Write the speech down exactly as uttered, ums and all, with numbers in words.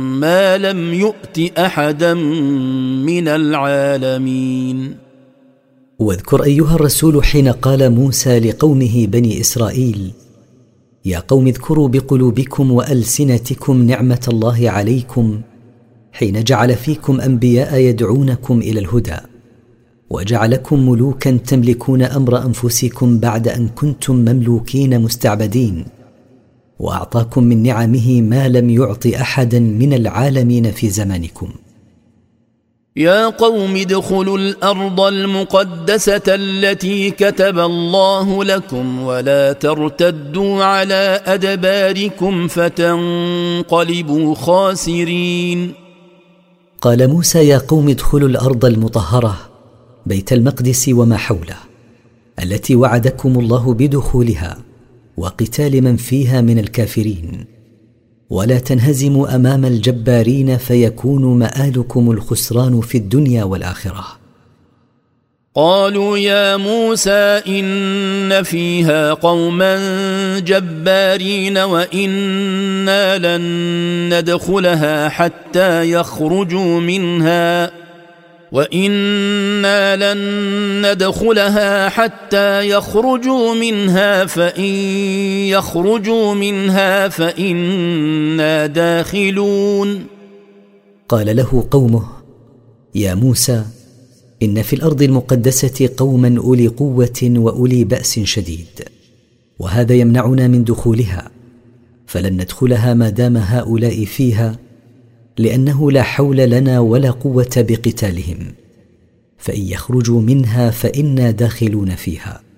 ما لم يؤت أحدا من العالمين. واذكر أيها الرسول حين قال موسى لقومه بني إسرائيل: يا قوم اذكروا بقلوبكم وألسنتكم نعمة الله عليكم حين جعل فيكم أنبياء يدعونكم إلى الهدى، وجعلكم ملوكا تملكون أمر أنفسكم بعد أن كنتم مملوكين مستعبدين، وأعطاكم من نعمه ما لم يعط أحدا من العالمين في زمانكم. يا قوم ادخلوا الأرض المقدسة التي كتب الله لكم ولا ترتدوا على أدباركم فتنقلبوا خاسرين. قال موسى: يا قوم ادخلوا الأرض المطهرة بيت المقدس وما حوله التي وعدكم الله بدخولها وقتال من فيها من الكافرين، ولا تنهزموا أمام الجبارين فيكون مآلكم الخسران في الدنيا والآخرة. قالوا يا موسى إن فيها قوما جبارين وإنا لن ندخلها حتى يخرجوا منها وإنا لن ندخلها حتى يخرجوا منها فإن يخرجوا منها فإنا داخلون. قال له قومه: يا موسى إن في الأرض المقدسة قوما أولي قوة وأولي بأس شديد، وهذا يمنعنا من دخولها، فلن ندخلها ما دام هؤلاء فيها، لأنه لا حول لنا ولا قوة بقتالهم، فإن يخرجوا منها فإنا داخلون فيها.